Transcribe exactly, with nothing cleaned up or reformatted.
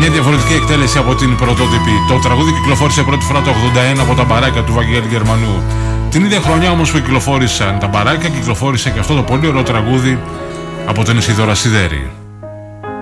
μια διαφορετική εκτέλεση από την πρωτότυπη. Το τραγούδι κυκλοφόρησε πρώτη φορά το ογδόντα ένα από τα μπαράκια του Βαγγέλη Γερμανού. Την ίδια χρονιά όμως που κυκλοφόρησαν τα μπαράκια, κυκλοφόρησε και αυτό το πολύ ωραίο τραγούδι από τον Ισίδωρα Σιδέρη.